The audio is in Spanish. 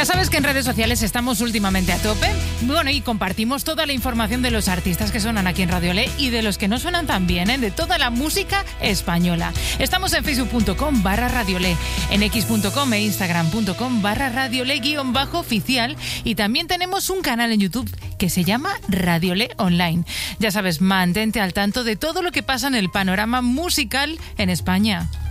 Ya sabes que en redes sociales estamos últimamente a tope. Bueno, y compartimos toda la información de los artistas que suenan aquí en Radiolé y de los que no suenan tan bien, de toda la música española. Estamos en facebook.com/Radiolé, en x.com e instagram.com/Radiolé_oficial, y también tenemos un canal en YouTube que se llama Radiolé Online. Ya sabes, mantente al tanto de todo lo que pasa en el panorama musical en España.